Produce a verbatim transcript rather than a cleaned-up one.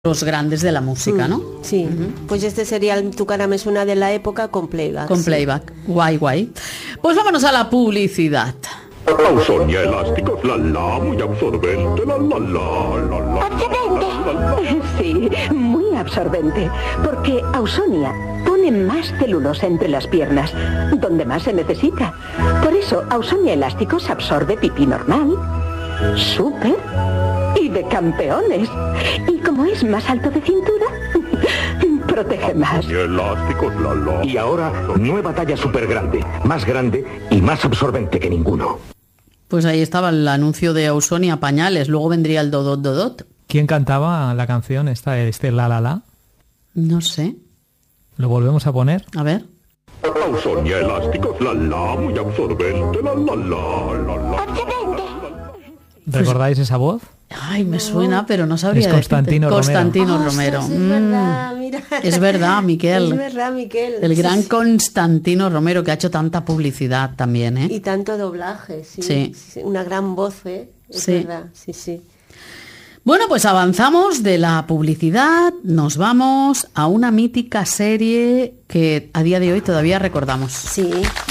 los grandes de la música, ¿no? Sí, uh-huh. Pues este sería el Tu cara me suena de la época con playback. Con sí. playback, guay, guay. Pues vámonos a la publicidad. Ausonia elásticos, la la, muy absorbente, la la la, la la. ¡Absorbente! Sí, muy absorbente, porque Ausonia pone más celulosa entre las piernas, donde más se necesita. Por eso, Ausonia elásticos absorbe pipí normal, súper y de campeones. Y como es más alto de cintura, protege más. Y elásticos, la la. Y ahora, nueva talla súper grande, más grande y más absorbente que ninguno. Pues ahí estaba el anuncio de Ausonia pañales, luego vendría el Dodot Dodot. ¿Quién cantaba la canción esta, este La La La? No sé. ¿Lo volvemos a poner? A ver. Ausonia elásticos, la la, muy absorbente, la la la, la la. ¿Recordáis esa voz? Ay, me suena, pero no sabría Es Constantino decirte. Romero. Constantino Romero. Oh, sí, es verdad, mira. Es verdad, Miquel. Es verdad, Miquel. El gran Sí, Constantino Romero, que ha hecho tanta publicidad también, ¿eh? y tanto doblaje, sí. Sí. Sí, una gran voz, ¿eh? Es Sí. verdad, sí, sí. Bueno, pues avanzamos de la publicidad, nos vamos a una mítica serie que a día de hoy todavía recordamos. Sí.